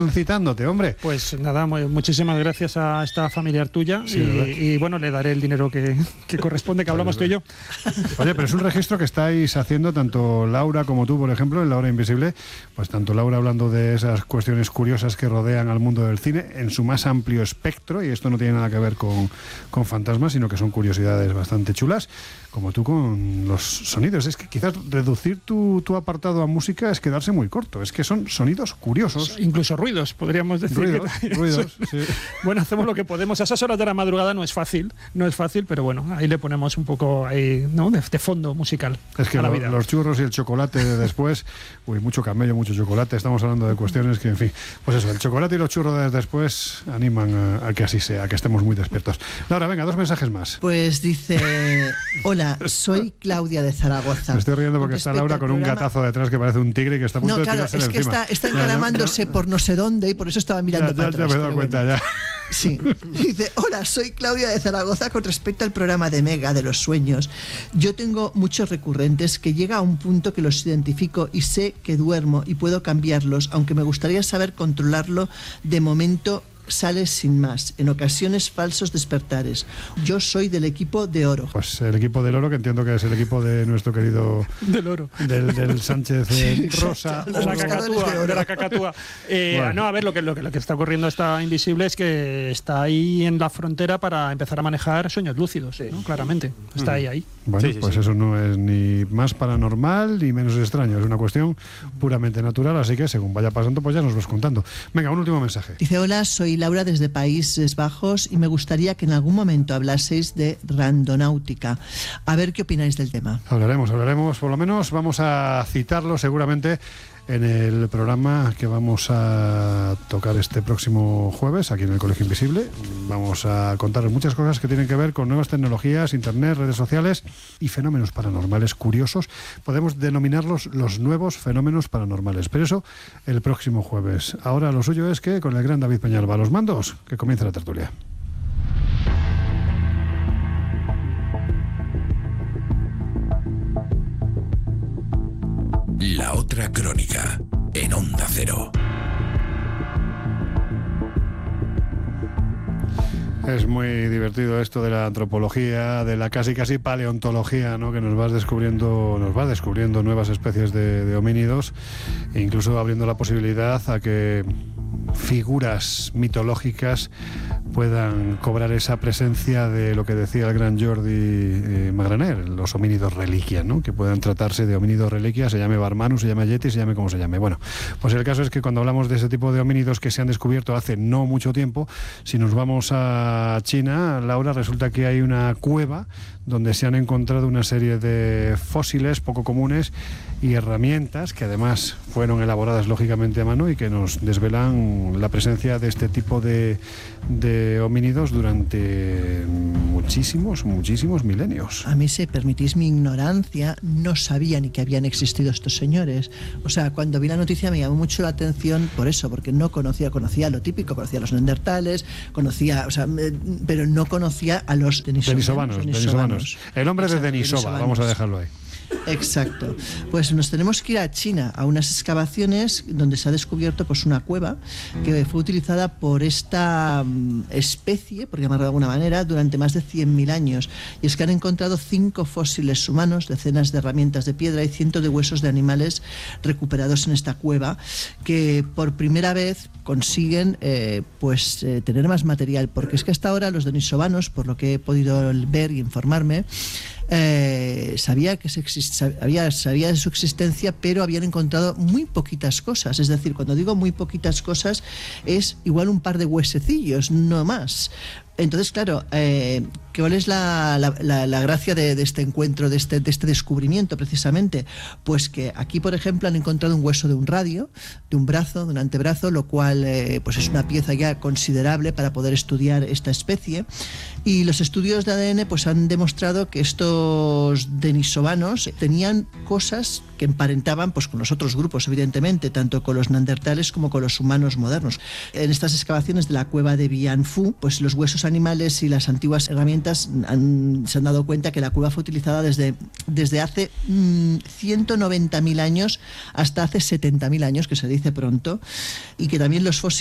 Felicitándote, hombre. Pues nada, muchísimas gracias a esta familiar tuya, sí, y bueno, le daré el dinero que corresponde, que hablamos tú y yo. Oye, pero es un registro que estáis haciendo tanto Laura como tú, por ejemplo, en La Hora Invisible, pues tanto Laura hablando de esas cuestiones curiosas que rodean al mundo del cine en su más amplio espectro, y esto no tiene nada que ver con fantasmas, sino que son curiosidades bastante chulas, como tú con los sonidos. Es que quizás reducir tu apartado a música es quedarse muy corto, es que son sonidos curiosos. Incluso ruidos, podríamos decir. Ruidos, sí. Bueno, hacemos lo que podemos. A esas horas de la madrugada no es fácil, pero bueno, ahí le ponemos un poco ahí, ¿no? de fondo musical. Es que a la vida. Los churros y el chocolate de después, mucho camello, mucho chocolate, estamos hablando de cuestiones que, en fin, pues eso, el chocolate y los churros de después animan a que así sea, a que estemos muy despiertos. Laura, venga, 2 mensajes más. Pues dice, hola, soy Claudia de Zaragoza. Me estoy riendo porque está Laura con un gatazo detrás que parece un tigre que está a punto de tirarse encima. No, claro, es que está encaramándose por no sé dónde y por eso estaba mirando para atrás. Ya me he dado cuenta, ya. Sí, dice, hola, soy Claudia de Zaragoza. Con respecto al programa de Mega de los sueños, yo tengo muchos recurrentes que llega a un punto que los identifico y sé que duermo y puedo cambiarlos, aunque me gustaría saber controlarlo. De momento sales sin más, en ocasiones falsos despertares. Yo soy del equipo de oro. Pues el equipo del oro, que entiendo que es el equipo de nuestro querido... Del oro. Del Sánchez Rosa. De la cacatúa. Bueno. No, a ver, lo que está ocurriendo está invisible es que está ahí en la frontera para empezar a manejar sueños lúcidos, ¿no? Claramente. Está ahí. Bueno, sí, pues eso no es ni más paranormal ni menos extraño. Es una cuestión puramente natural, así que según vaya pasando, pues ya nos vas contando. Venga, un último mensaje. Dice, hola, soy Laura desde Países Bajos y me gustaría que en algún momento hablaseis de randonáutica. A ver qué opináis del tema. Hablaremos, por lo menos vamos a citarlo seguramente en el programa que vamos a tocar este próximo jueves aquí en el Colegio Invisible. Vamos a contaros muchas cosas que tienen que ver con nuevas tecnologías, internet, redes sociales y fenómenos paranormales curiosos. Podemos denominarlos los nuevos fenómenos paranormales, pero eso el próximo jueves. Ahora lo suyo es que con el gran David Peñalba a los mandos, que comience la tertulia. La otra crónica, en Onda Cero. Es muy divertido esto de la antropología, de la casi paleontología, ¿no? Que nos va descubriendo nuevas especies de homínidos, e incluso abriendo la posibilidad a que figuras mitológicas puedan cobrar esa presencia de lo que decía el gran Jordi Magraner, los homínidos reliquia, ¿no? Que puedan tratarse de homínidos reliquia, se llame Barmanus, se llame Yeti, se llame como se llame. Bueno, pues el caso es que cuando hablamos de ese tipo de homínidos que se han descubierto hace no mucho tiempo, si nos vamos a China, Laura, resulta que hay una cueva donde se han encontrado una serie de fósiles poco comunes y herramientas que además fueron elaboradas lógicamente a mano y que nos desvelan la presencia de este tipo de homínidos durante muchísimos milenios. A mí, si permitís mi ignorancia, no sabía ni que habían existido estos señores. O sea, cuando vi la noticia me llamó mucho la atención por eso, porque no conocía lo típico, conocía a los neandertales, pero no conocía a los denisovanos. El hombre de Denisova, vamos a dejarlo ahí. Exacto. Pues nos tenemos que ir a China, a unas excavaciones donde se ha descubierto pues una cueva que fue utilizada por esta especie, por llamarlo de alguna manera, durante más de 100.000 años. Y es que han encontrado 5 fósiles humanos, decenas de herramientas de piedra y cientos de huesos de animales recuperados en esta cueva, que por primera vez consiguen tener más material, porque es que hasta ahora los denisovanos, por lo que he podido ver y informarme, sabía de su existencia, pero habían encontrado muy poquitas cosas. Es decir, cuando digo muy poquitas cosas, es igual un par de huesecillos, no más. Entonces, claro, ¿cuál es la gracia de este encuentro, de este descubrimiento precisamente? Pues que aquí, por ejemplo, han encontrado un hueso de un radio, de un brazo, de un antebrazo, lo cual pues es una pieza ya considerable para poder estudiar esta especie. Y los estudios de ADN pues han demostrado que estos denisovanos tenían cosas que emparentaban pues con los otros grupos, evidentemente, tanto con los neandertales como con los humanos modernos. En estas excavaciones de la cueva de Bianfu, pues los huesos esos animales y las antiguas herramientas se han dado cuenta que la cueva fue utilizada desde hace 190.000 años hasta hace 70.000 años, que se dice pronto, y que también los fósiles